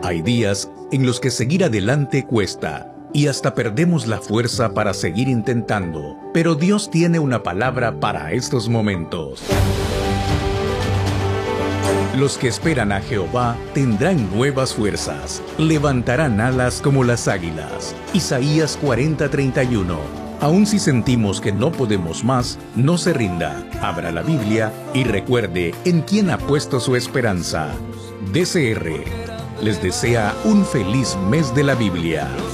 Hay días en los que seguir adelante cuesta y hasta perdemos la fuerza para seguir intentando, pero Dios tiene una palabra para estos momentos. Los que esperan a Jehová tendrán nuevas fuerzas, levantarán alas como las águilas. Isaías 40:31. Aun si sentimos que no podemos más, no se rinda, abra la Biblia y recuerde en quién ha puesto su esperanza. DCR les desea un feliz mes de la Biblia.